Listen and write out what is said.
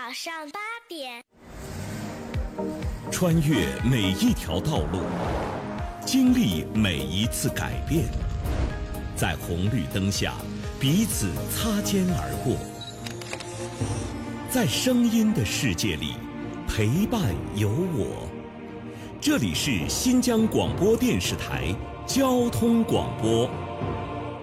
上8点， 穿越每一条道路，经历每一次改变，在红绿灯下彼此擦肩而过，在声音的世界里陪伴有我。这里是新疆广播电视台交通广播。